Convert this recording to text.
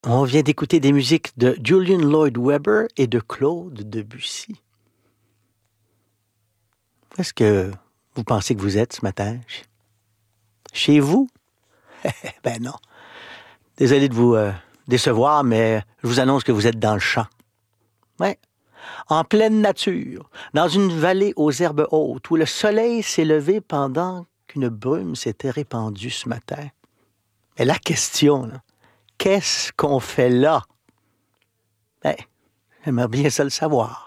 On vient d'écouter des musiques de Julian Lloyd Webber et de Claude Debussy. Où est-ce que vous pensez que vous êtes ce matin? Chez vous? Ben non. Désolé de vous décevoir, mais je vous annonce que vous êtes dans le champ. Ouais. En pleine nature, dans une vallée aux herbes hautes, où le soleil s'est levé pendant qu'une brume s'était répandue ce matin. Mais la question, là, qu'est-ce qu'on fait là? Ben, j'aimerais bien ça le savoir.